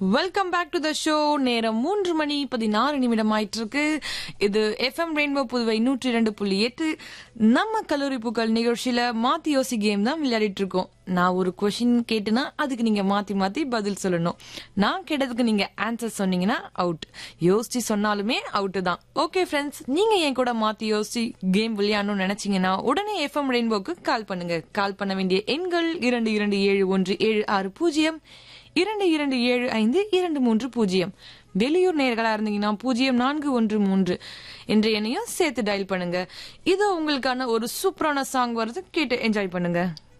Welcome back to the show. நேரம் 3:16 ஆயிட்டு இருக்கு. இது எஃப்எம் ரெயின்போ புதுவை 102.8 நம்ம கல்லூரி பூக்கள் நிகழ்ச்சியில மாத்தி யோசி கேம் தான் விளையாடிட்டு இருக்கோம். நான் ஒரு கொஸ்டின் கேட்டுனா அதுக்கு நீங்க மாத்தி மாத்தி பதில் சொல்லணும். நான் கேட்டதுக்கு நீங்க ஆன்சர் சொன்னீங்கன்னா அவுட், யோசிச்சு சொன்னாலுமே அவுட் தான். ஓகே ஃப்ரெண்ட்ஸ், நீங்க என் கூட மாத்தி யோசி கேம் விளையாடணும்னு நினைச்சீங்கன்னா உடனே எஃப்எம் ரெயின்போக்கு கால் பண்ணுங்க. கால் பண்ண வேண்டிய எண்கள் 227176 227523. வெளியூர் நேர்களா இருந்தீங்கன்னா 0413 என்ற எண்ணையும் சேர்த்து டயல் பண்ணுங்க. இது உங்களுக்கான ஒரு சூப்பரான சாங் வருது, கேட்டு என்ஜாய் பண்ணுங்க.